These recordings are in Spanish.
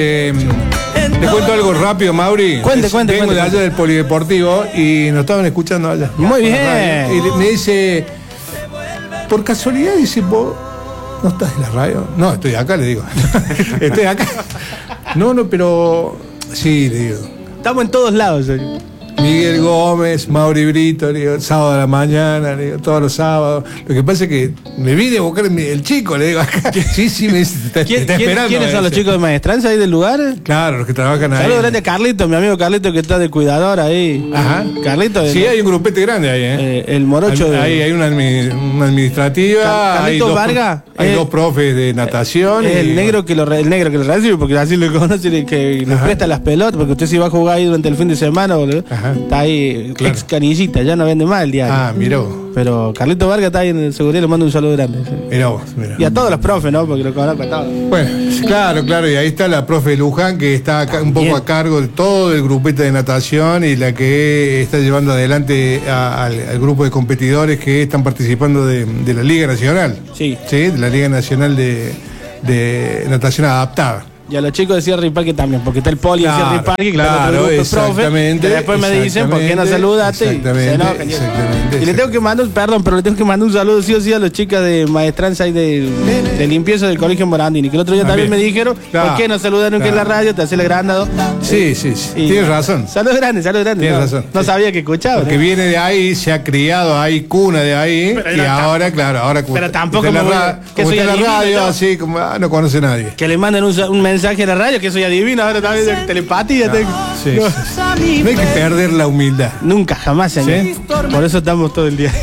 Te cuento algo rápido, Mauri. Cuente. Vengo de allá del Polideportivo y nos estaban escuchando allá. Muy bien. Y me dice, por casualidad, dice, ¿vos no estás en la radio? No, estoy acá, le digo. Estoy acá. No, pero sí, le digo. Estamos en todos lados. Miguel Gómez, Mauri Brito, le digo, sábado a la mañana, le digo, todos los sábados. Lo que pasa es que me vine a buscar el chico, le digo, acá. Sí, me dice, está esperando. ¿Quiénes son los chicos de maestranza ahí del lugar? Claro, los que trabajan ahí. Saludos grande a Carlito, mi amigo Carlito, que está de cuidador ahí. Ajá. Carlito. Sí, hay un grupete grande ahí, ¿eh? El morocho. Hay una administrativa. Carlito Vargas. Hay dos profes de natación. El negro que lo recibe, porque así lo conoce, que le presta las pelotas, porque usted si va a jugar ahí durante el fin de semana, boludo. Ajá. Está ahí, claro. Ex canillita, ya no vende más el diario. Ah, mirá vos. Pero Carlito Vargas está ahí en el seguridad, le mando un saludo grande. Sí. Mirá vos, mirá. Y a todos los profes, ¿no? Porque lo conozco a todos. Bueno, claro, y ahí está la profe Luján, que está un poco a cargo de todo el grupete de natación y la que está llevando adelante al grupo de competidores que están participando de la Liga Nacional. Sí. Sí, de la Liga Nacional de Natación Adaptada. Y a los chicos de Sierra y Parque también, porque está el poli de Sierra y Parque, que claro, exactamente. Que después me dicen, ¿por qué no saludaste? Exactamente. Y le tengo que mandar, un saludo sí o sí a los chicas de maestranza y de limpieza del Colegio Morandini, que el otro día también me dijeron, ¿por qué no saludaron que en la radio? Te hace el agrandado. Sí. Tienes razón. Saludos grandes. Tienes razón. No sabía que escuchaba. Porque viene de ahí, se ha criado ahí, cuna de ahí, y ahora, claro, pero tampoco como soy está en la adivino, radio, yo. así como no conoce a nadie. Que le manden un mensaje a la radio, que soy adivino, ahora también de telepatía. Sí. No hay que perder la humildad. Nunca, jamás, señor. ¿Sí? Por eso estamos todo el día.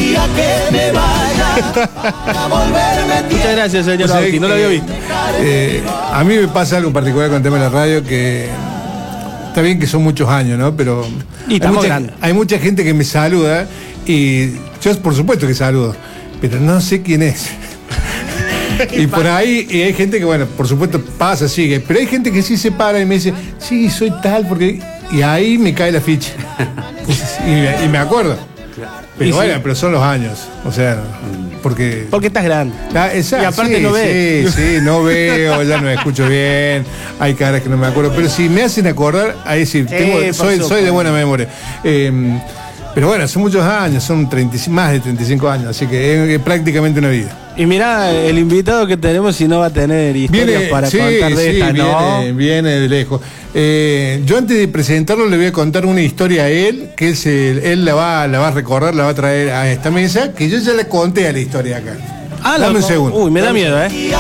Muchas gracias, señor Bauti, no lo había visto. A mí me pasa algo particular con el tema de la radio, que está bien que son muchos años, ¿no? Pero hay mucha gente que me saluda y yo por supuesto que saludo, pero no sé quién es. Y por ahí hay gente que, bueno, por supuesto pasa, sigue, pero hay gente que sí se para y me dice, sí, soy tal, porque... Y ahí me cae la ficha. y me acuerdo. Pero bueno, pero son los años, o sea, porque estás grande. Exacto, y aparte no ves. Sí, no veo, ya no escucho bien, hay caras que no me acuerdo, pero si me hacen acordar, ahí sí, soy de buena memoria. Pero bueno, son muchos años, son más de 35 años, así que es prácticamente una vida. Y mirá, el invitado que tenemos, si no va a tener historias para contar de esta, ¿no? Viene de lejos. Yo antes de presentarlo le voy a contar una historia a él, que él la va a recordar, la va a traer a esta mesa, que yo ya le conté a la historia acá. Dame un segundo. Uy, me da miedo,